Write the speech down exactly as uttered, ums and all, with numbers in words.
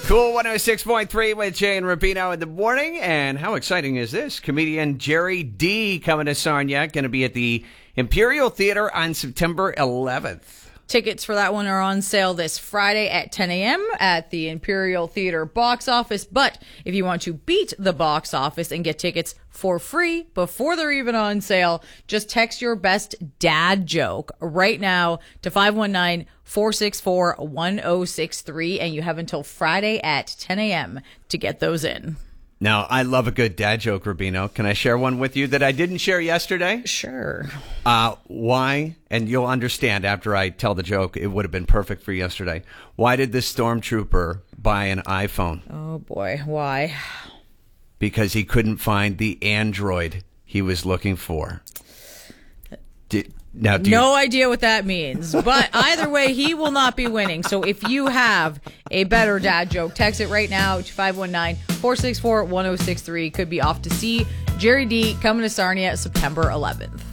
Cool one oh six point three with Jay and Rubino in the morning. And how exciting is this? Comedian Jerry D coming to Sarnia. Going to be at the Imperial Theater on September eleventh. Tickets for that one are on sale this Friday at ten a.m. at the Imperial Theater box office. But if you want to beat the box office and get tickets for free before they're even on sale, just text your best dad joke right now to five one nine, four six four, one oh six three, and you have until Friday at ten a.m. to get those in. Now, I love a good dad joke, Rubino. Can I share one with you that I didn't share yesterday? Sure. Uh, why, and you'll understand after I tell the joke, it would have been perfect for yesterday. Why did this stormtrooper buy an iPhone? Oh, boy. Why? Because he couldn't find the Android he was looking for. Did, now, do no you- idea what that means, but either way, he will not be winning. So if you have a better dad joke, text it right now to five one nine, four six four, one oh six three. Could be off to see Jerry D coming to Sarnia September eleventh.